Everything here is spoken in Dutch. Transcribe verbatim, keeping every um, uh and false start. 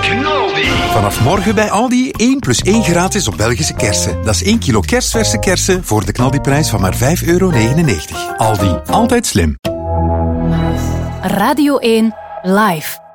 Knaldi. Vanaf morgen bij Aldi één plus één gratis op Belgische kersen. Dat is één kilo kerstverse kersen voor de Knaldiprijs van maar vijf euro negenennegentig. Aldi, altijd slim. Radio één Live.